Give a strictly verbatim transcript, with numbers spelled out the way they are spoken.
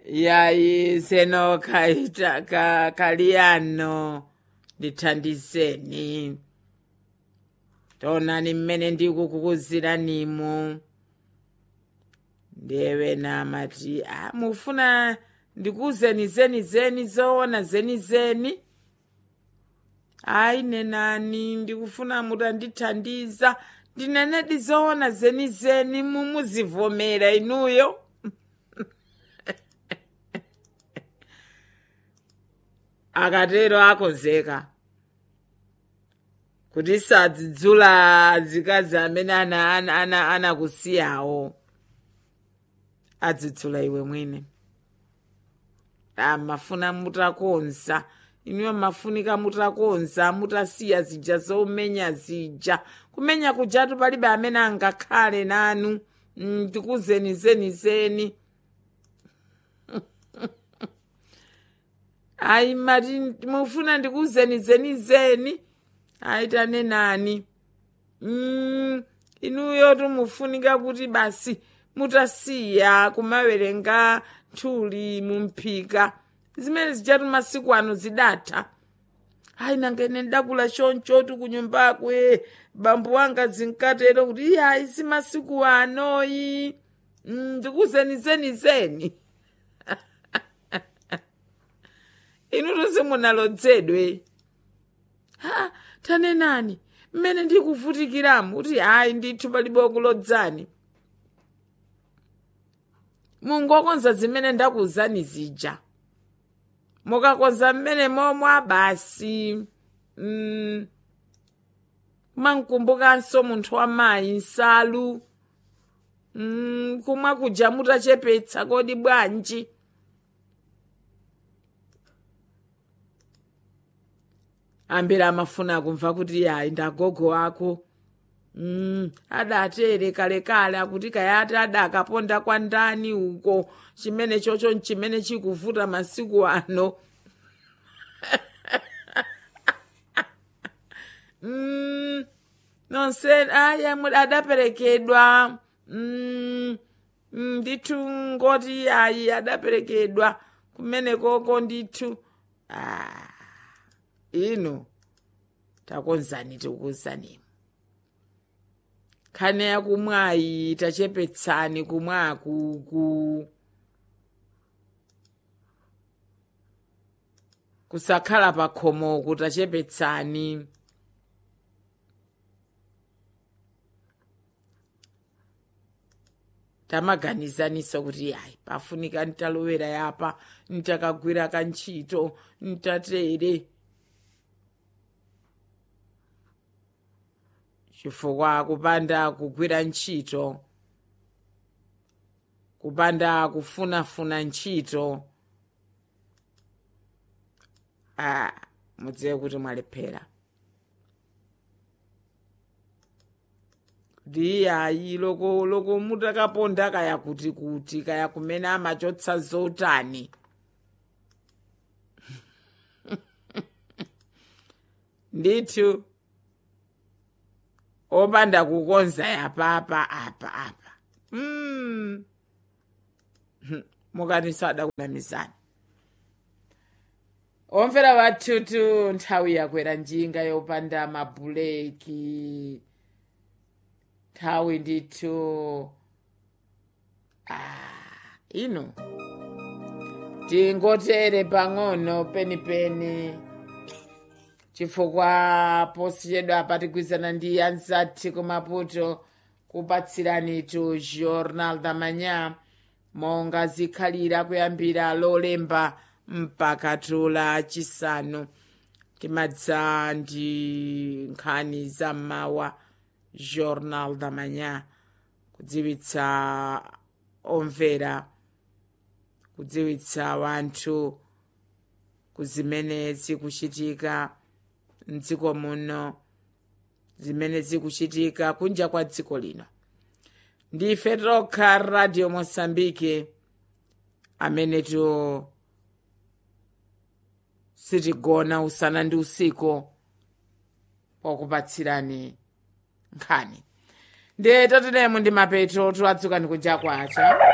yayi zeno kaita ka kaliyano ndithandizeni tonani mmene ndikukukuziranimo ndiye na mati ah, mufuna ndikuzeni zeni zeni zoona zeni zeni ayi nenani ndikufuna mutandithandiza ndinenedi zoona zeni zeni mumuzivomera inuyo akatero akonzeka kuti sadzidzula zikazi amene anakusiyawo adzidzula iwe mwine amafuna mutakonza inuyo mafunika mutakonza mutasiya zija zomenya zija kumenya kujatu palibe amene angakhale nanu ndikuzeni zeni zeni ayi mati mufuna ndikuzeni zeni zeni aitane nani mm, inuyo tumufunika kuti basi mutasiya kumawerenga nthuli mumphika zimene zijatu masiku ano zidatha ayi nangene ndakula choncho tu kunyumbakwe bambo wanga zinkatero kuti iye ayi si masiku anoyi ndikuzeni zeni zeni inu tusimunalodzedwe ha tane nani mmene ndikuvutikiramu kuti hayi ndithu palibe kulodzani mungokonza zimene ndakuwuzani zija mukakonza mmene momwe basi mm, mankumbukanso munthu wamayi nsalu mm, kumwa kuja mutachepetsa kodi bwanji ambira amafuna kumva kuti yayi ndagogo ako mm, adatere kalekale akuti kayati adakaponda kwa ndani uko chimene chocho chimene chikuvuta masiku ano mm, nonse aya adaperekedwa mm, ndithu ngoti yayi adaperekedwa kumene koko ndithu ah. ino takonzani tikuzanimo khane yakumwayi tachepetsani kumwakuku kusakhala pakhomoku tachepetsani tamaganizaniso kuti yayi pafunika ntalowera yapa ntakagwira kantchito ntatere chifukwa kupanda kugwira ntchito kupanda kufunafuna ntchito ah, mudziwe kuti mwalephera kuti yayi loko loko mutakaponda kaya kuti kuti kaya kumene amachotsa zotani ndithu opanda kukonza yapapa apa apa mm. mukaniso adakunamizani omvera vathutu nthawi yakwera njinga yopanda mabuleki nthawi ndithu ah, ino tingotere pang'ono penipeni chifukwa posiyedwa apatigwizana ndi anzati kumaputo kupatsirani tu Jornal da Manhã monga zikhalira kuyambira lolemba mpaka tula chisanu timadza ndi nkhani za mawa Jornal da Manhã kudziwitsa omvera kudziwitsa wanthu kuzimene zikuchitika mdziko muno zimene zikuchitika kunja kwa dziko lino ndife tokha Radio Mozambique amene tu sitigona usana ndi usiku pokupatsirani nkhani ndiye tatilemu ndi mapeto tuadzukani kunja kwacha